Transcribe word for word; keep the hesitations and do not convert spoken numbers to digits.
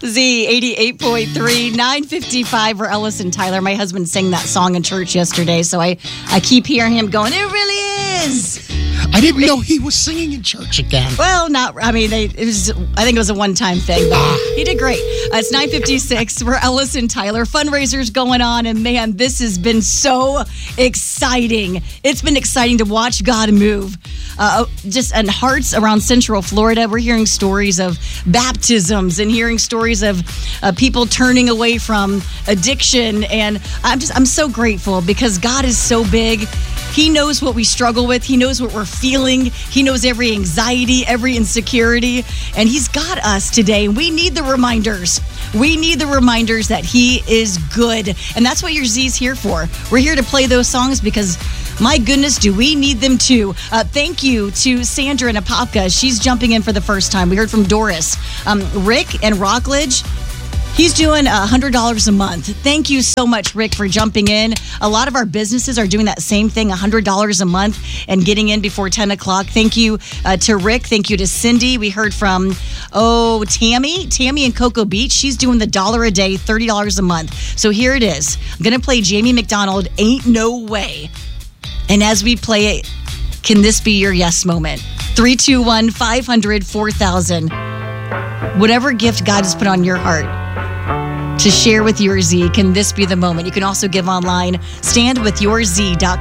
Z eighty-eight point three, nine fifty-five for Ellis and Tyler. My husband sang that song in church yesterday, so I, I keep hearing him going, it really is. I didn't know he was singing in church again. Well, not, I mean, they, it was. I think it was a one-time thing, but ah. he did great. Uh, it's nine fifty-six for Ellis and Tyler. Fundraisers going on, and man, this has been so exciting. It's been exciting to watch God move. Uh, just in hearts around Central Florida, we're hearing stories of baptisms and hearing stories of uh, people turning away from addiction. And I'm just, I'm so grateful because God is so big. He knows what we struggle with. He knows what we're feeling. He knows every anxiety, every insecurity. And he's got us today. We need the reminders. We need the reminders that he is good. And that's what your Z's here for. We're here to play those songs because, my goodness, do we need them too. Uh, thank you to Sandra and Apopka. She's jumping in for the first time. We heard from Doris. Um, Rick and Rockledge. He's doing one hundred dollars a month. Thank you so much, Rick, for jumping in. A lot of our businesses are doing that same thing, one hundred dollars a month and getting in before ten o'clock. Thank you uh, to Rick. Thank you to Cindy. We heard from, oh, Tammy. Tammy in Cocoa Beach. She's doing the dollar a day, thirty dollars a month. So here it is. I'm going to play Jamie McDonald, Ain't No Way. And as we play it, can this be your yes moment? three two one, five hundred, four thousand. Whatever gift God has put on your heart to share with your Z, can this be the moment? You can also give online, stand with your Z dot com.